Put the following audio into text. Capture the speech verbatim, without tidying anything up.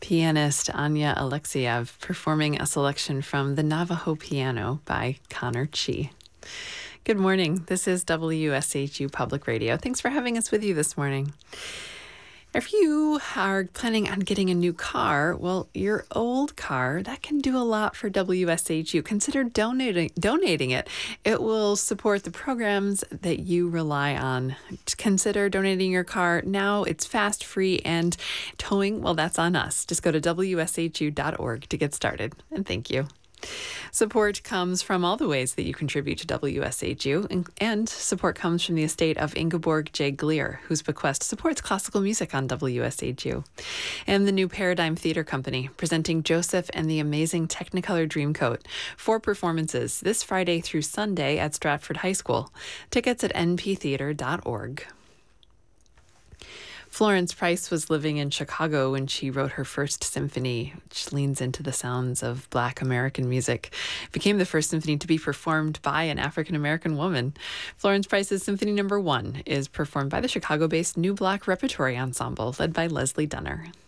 Pianist Anya Alexiev performing a selection from The Navajo Piano by Connor Chi. Good morning. This is W S H U Public Radio. Thanks for having us with you this morning. If you are planning on getting a new car, well, your old car, that can do a lot for W S H U. Consider donating donating it. It will support the programs that you rely on. Consider donating your car now. It's fast, free, and towing, well, that's on us. Just go to W S H U dot org to get started. And thank you. Support comes from all the ways that you contribute to W S H U, and, and support comes from the estate of Ingeborg J. Gleer, whose bequest supports classical music on W S H U, and the New Paradigm Theater Company, presenting Joseph and the Amazing Technicolor Dreamcoat, four performances this Friday through Sunday at Stratford High School. Tickets at N P theater dot org. Florence Price was living in Chicago when she wrote her first symphony, which leans into the sounds of Black American music. It became the first symphony to be performed by an African-American woman. Florence Price's Symphony Number One is performed by the Chicago-based New Black Repertory Ensemble, led by Leslie Dunner.